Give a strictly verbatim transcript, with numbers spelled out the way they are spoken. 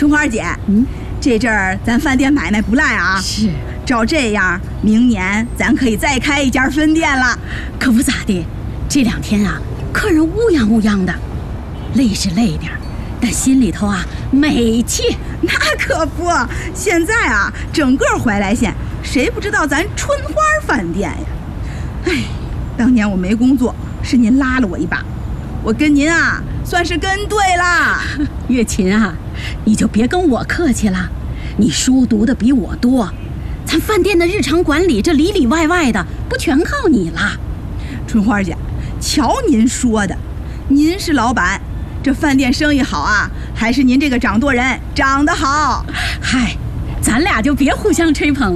春花姐， 嗯， 这阵儿咱饭店买卖不赖啊。 是， 照这样，明年咱可以再开一家分店了。 可不咋的，这两天啊，客人乌泱乌泱的，累是累点儿，但心里头啊美气。 那可不，现在啊，整个怀来县谁不知道咱春花饭店呀？哎，当年我没工作，是您拉了我一把，我跟您啊算是跟对了。 月琴啊，你就别跟我客气了，你书读的比我多，咱饭店的日常管理这里里外外的不全靠你了。 春花姐，瞧您说的，您是老板，这饭店生意好啊，还是您这个掌舵人长得好？ 嗨，咱俩就别互相吹捧